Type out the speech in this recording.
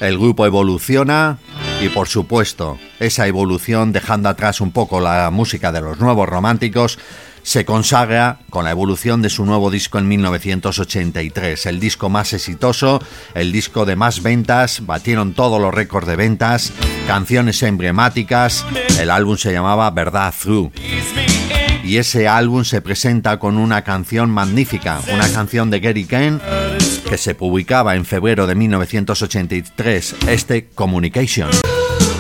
el grupo evoluciona y, por supuesto, esa evolución, dejando atrás un poco la música de los Nuevos Románticos, se consagra con la evolución de su nuevo disco en 1983, el disco más exitoso, el disco de más ventas, batieron todos los récords de ventas, canciones emblemáticas, el álbum se llamaba Verdad Through. Y ese álbum se presenta con una canción magnífica, una canción de Gary Kane que se publicaba en febrero de 1983, Communication.